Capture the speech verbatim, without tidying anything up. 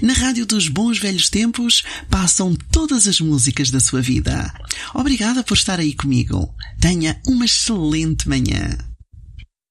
Na rádio dos bons velhos tempos passam todas as músicas da sua vida. Obrigada por estar aí comigo. Tenha uma excelente manhã.